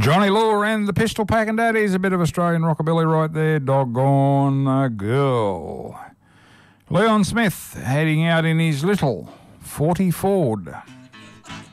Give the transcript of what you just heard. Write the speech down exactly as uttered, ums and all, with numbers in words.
Johnny Law and the Pistol Packin' Daddies, a bit of Australian rockabilly right there. Doggone a girl. Leon Smith heading out in his little forty Ford.